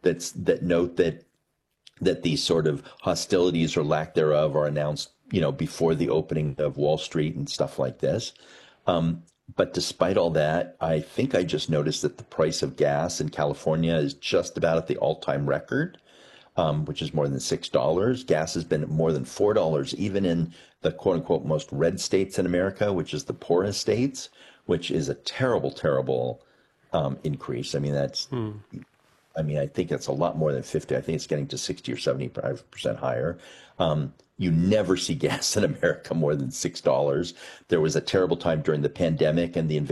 that note that these sort of hostilities or lack thereof are announced, before the opening of Wall Street and stuff like this. But despite all that, I think I just noticed that the price of gas in California is just about at the all-time record, which is more than $6. Gas has been at more than $4, even in the quote unquote most red states in America, which is the poorest states, which is a terrible, terrible increase. I think it's a lot more than 50. I think it's getting to 60 or 75% higher. You never see gas in America more than $6. There was a terrible time during the pandemic and the invasion